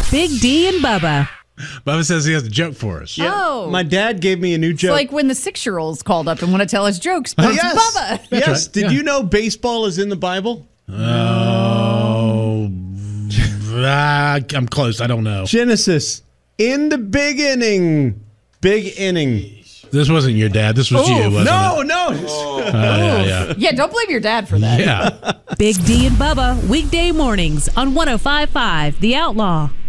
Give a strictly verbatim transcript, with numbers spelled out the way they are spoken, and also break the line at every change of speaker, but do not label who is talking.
Big D and Bubba.
Bubba says he has a joke for us.
Yeah.
Oh.
My dad gave me a new joke.
It's like when the six-year-olds called up and want to tell us jokes, but
Uh,
it's
yes.
Bubba.
Yes.
right.
Did
Yeah.
you know baseball is in the Bible?
Oh, ah, I'm close. I don't know.
Genesis. In the big inning. Big inning.
This wasn't your dad. This was
Ooh,
you, wasn't
No,
it?
no.
Uh, yeah, yeah.
Yeah, don't blame your dad for that.
Yeah.
Big D and Bubba, weekday mornings on one oh five point five The Outlaw.